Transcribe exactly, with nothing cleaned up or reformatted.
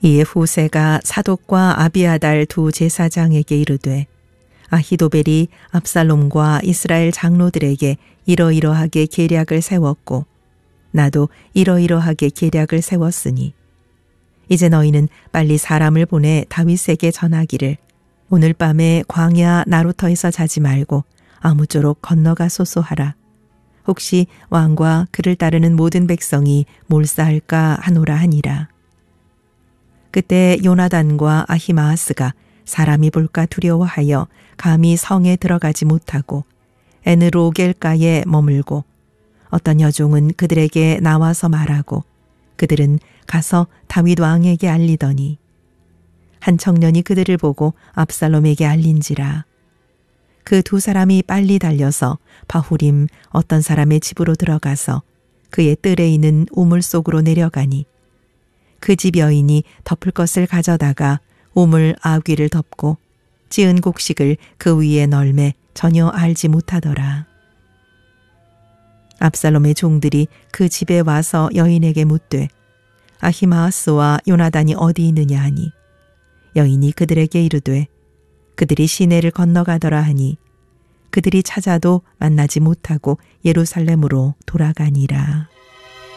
이에 후세가 사독과 아비아달 두 제사장에게 이르되 아히도벨이 압살롬과 이스라엘 장로들에게 이러이러하게 계략을 세웠고 나도 이러이러하게 계략을 세웠으니 이제 너희는 빨리 사람을 보내 다윗에게 전하기를 오늘 밤에 광야 나루터에서 자지 말고 아무쪼록 건너가소서 하라. 혹시 왕과 그를 따르는 모든 백성이 몰사할까 하노라 하니라. 그때 요나단과 아히마아스가 사람이 볼까 두려워하여 감히 성에 들어가지 못하고 에느로겔가에 머물고 어떤 여종은 그들에게 나와서 말하고 그들은 가서 다윗 왕에게 알리더니 한 청년이 그들을 보고 압살롬에게 알린지라. 그 두 사람이 빨리 달려서 바후림 어떤 사람의 집으로 들어가서 그의 뜰에 있는 우물 속으로 내려가니 그 집 여인이 덮을 것을 가져다가 우물 아귀를 덮고 찌은 곡식을 그 위에 널매 전혀 알지 못하더라. 압살롬의 종들이 그 집에 와서 여인에게 묻되 아히마아스와 요나단이 어디 있느냐 하니 여인이 그들에게 이르되 그들이 시내를 건너가더라 하니 그들이 찾아도 만나지 못하고 예루살렘으로 돌아가니라.